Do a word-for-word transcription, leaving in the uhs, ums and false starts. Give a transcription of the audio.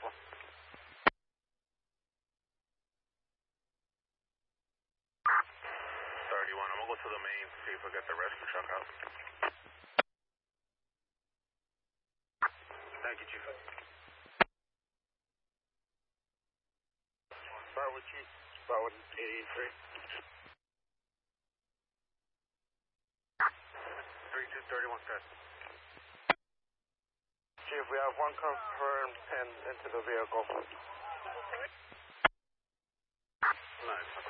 four. thirty-one, I'm gonna go to the main, see if we get the rescue truck out. Thank you, Chief. Start with Chief. Start with eighty-three. thirty-two thirty-one, set. Chief, we have one confirmed and into the vehicle. Nice.